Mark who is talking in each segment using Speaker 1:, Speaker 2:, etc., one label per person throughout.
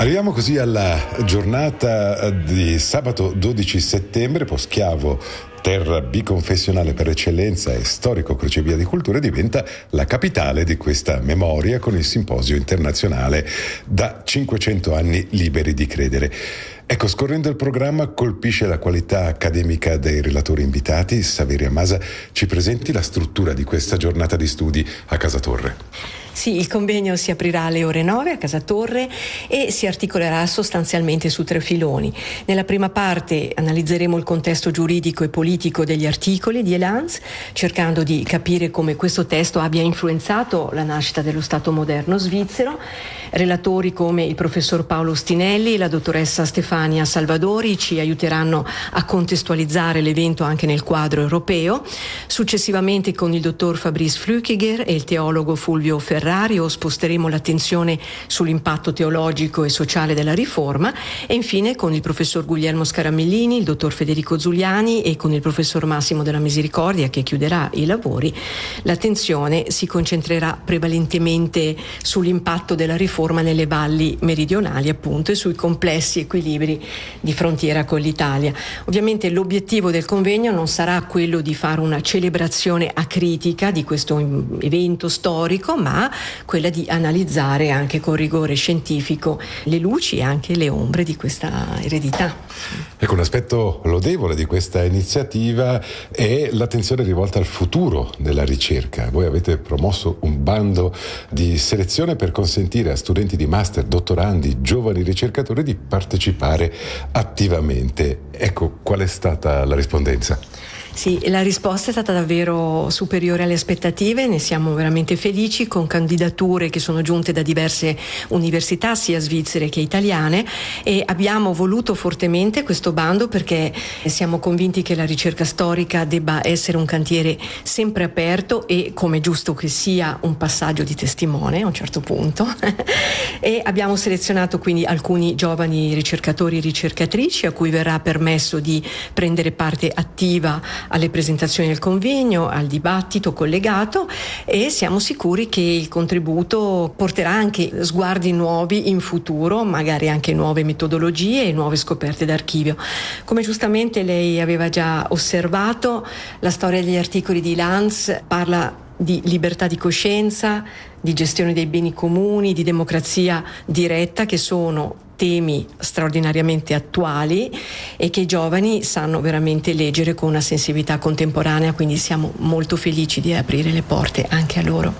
Speaker 1: Arriviamo così alla giornata di sabato 12 settembre, Poschiavo, terra biconfessionale per eccellenza e storico crocevia di culture, diventa la capitale di questa memoria con il simposio internazionale da 500 anni liberi di credere. Ecco, scorrendo il programma colpisce la qualità accademica dei relatori invitati. Saveria Masa, ci presenti la struttura di questa giornata di studi a Casa Torre.
Speaker 2: Sì, il convegno si aprirà alle ore 9 a Casa Torre e si articolerà sostanzialmente su 3 filoni. Nella prima parte analizzeremo il contesto giuridico e politico degli articoli di Elans, cercando di capire come questo testo abbia influenzato la nascita dello Stato moderno svizzero. Relatori come il professor Paolo Stinelli e la dottoressa Stefania Salvadori ci aiuteranno a contestualizzare l'evento anche nel quadro europeo. Successivamente, con il dottor Fabrice Flückiger e il teologo Fulvio Ferrario sposteremo l'attenzione sull'impatto teologico e sociale della riforma, e infine con il professor Guglielmo Scaramellini, il dottor Federico Zuliani e con il professor Massimo della Misericordia, che chiuderà i lavori, l'attenzione si concentrerà prevalentemente sull'impatto della riforma nelle valli meridionali, appunto, e sui complessi equilibri di frontiera con l'Italia. Ovviamente l'obiettivo del convegno non sarà quello di fare una celebrazione acritica di questo evento storico, ma quella di analizzare anche con rigore scientifico le luci e anche le ombre di questa eredità.
Speaker 1: Ecco, un aspetto lodevole di questa iniziativa è l'attenzione rivolta al futuro della ricerca. Voi avete promosso un bando di selezione per consentire a studenti di master, dottorandi, giovani ricercatori di partecipare attivamente. Ecco, qual è stata la rispondenza?
Speaker 2: Sì, la risposta è stata davvero superiore alle aspettative, ne siamo veramente felici, con candidature che sono giunte da diverse università, sia svizzere che italiane, e abbiamo voluto fortemente questo bando perché siamo convinti che la ricerca storica debba essere un cantiere sempre aperto e, come giusto che sia, un passaggio di testimone a un certo punto. E abbiamo selezionato quindi alcuni giovani ricercatori e ricercatrici a cui verrà permesso di prendere parte attiva alle presentazioni del convegno, al dibattito collegato, e siamo sicuri che il contributo porterà anche sguardi nuovi in futuro, magari anche nuove metodologie e nuove scoperte d'archivio. Come giustamente lei aveva già osservato, la storia degli articoli di Lanz parla di libertà di coscienza, di gestione dei beni comuni, di democrazia diretta, che sono temi straordinariamente attuali e che i giovani sanno veramente leggere con una sensibilità contemporanea, quindi siamo molto felici di aprire le porte anche a loro.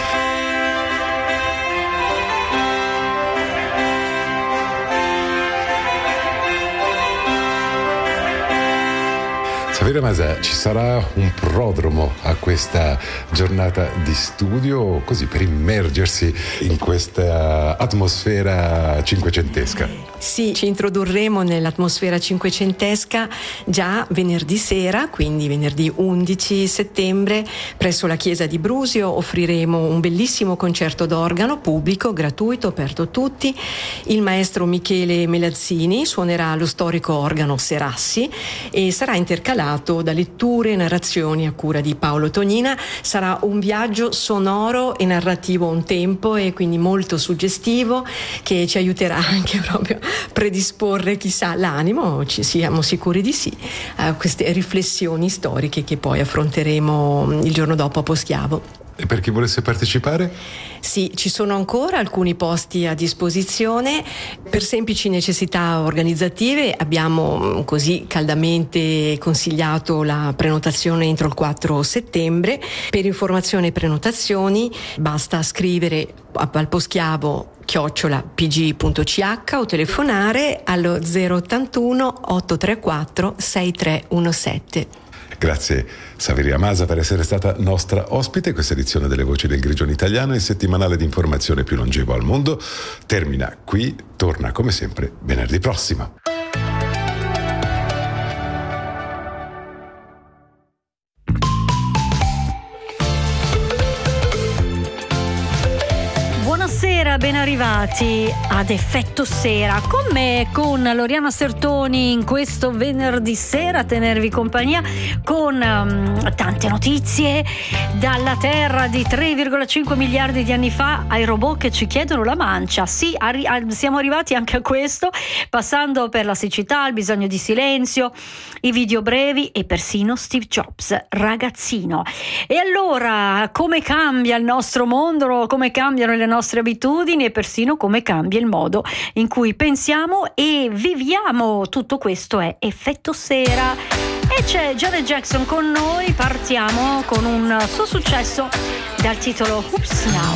Speaker 1: Saveria Masa, ci sarà un prodromo a questa giornata di studio, così per immergersi in questa atmosfera cinquecentesca?
Speaker 2: Sì, ci introdurremo nell'atmosfera cinquecentesca già venerdì sera, quindi venerdì 11 settembre, presso la chiesa di Brusio. Offriremo un bellissimo concerto d'organo pubblico, gratuito, aperto a tutti. Il maestro Michele Melazzini suonerà lo storico organo Serassi e sarà intercalato da letture e narrazioni a cura di Paolo Tognina. Sarà un viaggio sonoro e narrativo a un tempo, e quindi molto suggestivo, che ci aiuterà anche proprio a predisporre, chissà, l'animo, ci siamo sicuri di sì, a queste riflessioni storiche che poi affronteremo il giorno dopo a Poschiavo.
Speaker 1: E per chi volesse partecipare?
Speaker 2: Sì, ci sono ancora alcuni posti a disposizione. Per semplici necessità organizzative abbiamo così caldamente consigliato la prenotazione entro il 4 settembre. Per informazioni e prenotazioni basta scrivere al Poschiavo @pg.ch o telefonare allo 081 834 6317.
Speaker 1: Grazie Saveria Masa per essere stata nostra ospite. Questa edizione delle Voci del Grigione Italiano, il settimanale di informazione più longevo al mondo, termina qui. Torna come sempre venerdì prossimo.
Speaker 3: Buonasera, ben arrivati. arrivati ad Effetto Sera con me, con Loriana Sertoni, in questo venerdì sera a tenervi compagnia con tante notizie dalla Terra di 3,5 miliardi di anni fa ai robot che ci chiedono la mancia. Sì, siamo arrivati anche a questo, passando per la siccità, il bisogno di silenzio, i video brevi e persino Steve Jobs, ragazzino. E allora, come cambia il nostro mondo, come cambiano le nostre abitudini e persino come cambia il modo in cui pensiamo e viviamo. Tutto questo è Effetto Sera e c'è Janet Jackson con noi. Partiamo con un suo successo dal titolo Oops Now.